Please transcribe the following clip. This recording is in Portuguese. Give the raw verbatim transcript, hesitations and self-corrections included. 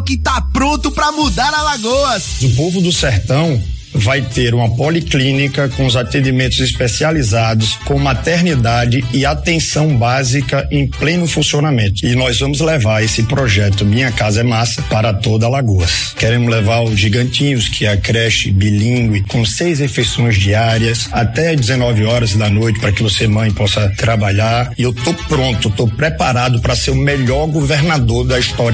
que tá pronto pra mudar Alagoas. O povo do sertão vai ter uma policlínica com os atendimentos especializados, com maternidade e atenção básica em pleno funcionamento. E nós vamos levar esse projeto Minha Casa é Massa para toda Alagoas. Queremos levar os Gigantinhos, que é a creche bilíngue, com seis refeições diárias, até dezenove horas da noite, para que você, mãe, possa trabalhar. E eu tô pronto, tô preparado para ser o melhor governador da história